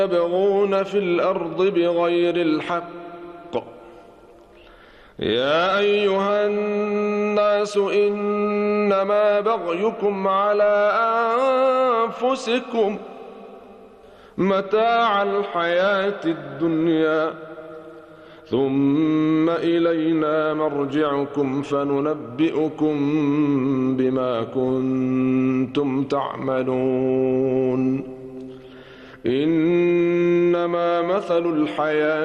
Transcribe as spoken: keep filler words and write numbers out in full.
يبغون في الأرض بغير الحق. يا أيها الناس إنما بغيكم على أنفسكم متاع الحياة الدنيا ثم إلينا مرجعكم فننبئكم بما كنتم تعملون. إنما مثل الحياة